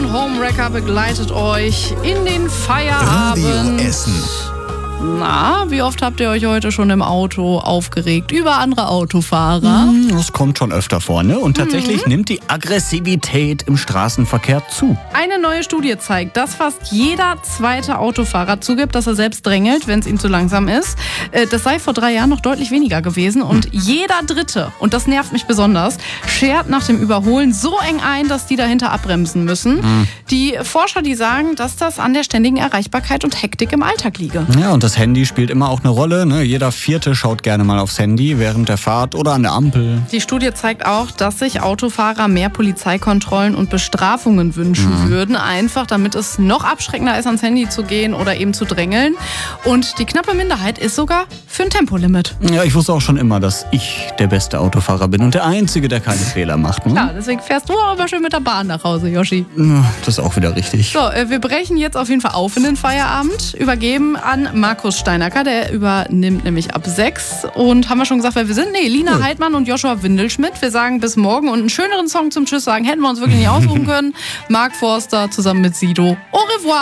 und Homewrecker begleitet euch in den Feierabend. Radio Essen. Na, wie oft habt ihr euch heute schon im Auto aufgeregt über andere Autofahrer? Das kommt schon öfter vor, ne? Und tatsächlich nimmt die Aggressivität im Straßenverkehr zu. Eine neue Studie zeigt, dass fast jeder zweite Autofahrer zugibt, dass er selbst drängelt, wenn es ihm zu langsam ist. Das sei vor 3 Jahren noch deutlich weniger gewesen. Und jeder Dritte, und das nervt mich besonders, schert nach dem Überholen so eng ein, dass die dahinter abbremsen müssen. Die Forscher, die sagen, dass das an der ständigen Erreichbarkeit und Hektik im Alltag liege. Ja, und das Handy spielt immer auch eine Rolle, ne? Jeder Vierte schaut gerne mal aufs Handy während der Fahrt oder an der Ampel. Die Studie zeigt auch, dass sich Autofahrer mehr Polizeikontrollen und Bestrafungen wünschen würden, einfach damit es noch abschreckender ist, ans Handy zu gehen oder eben zu drängeln. Und die knappe Minderheit ist sogar für ein Tempolimit. Ja, ich wusste auch schon immer, dass ich der beste Autofahrer bin und der Einzige, der keine Fehler macht. Ne? Klar, deswegen fährst du aber schön mit der Bahn nach Hause, Yoshi. Ja, das ist auch wieder richtig. So, wir brechen jetzt auf jeden Fall auf in den Feierabend, übergeben an Markus Steinacker, der übernimmt nämlich ab 6. Und haben wir schon gesagt, wer wir sind? Nee, Lina Heidmann und Joshua Windelschmidt. Wir sagen bis morgen und einen schöneren Song zum Tschüss sagen hätten wir uns wirklich nicht aussuchen können. Mark Forster zusammen mit Sido. Au revoir!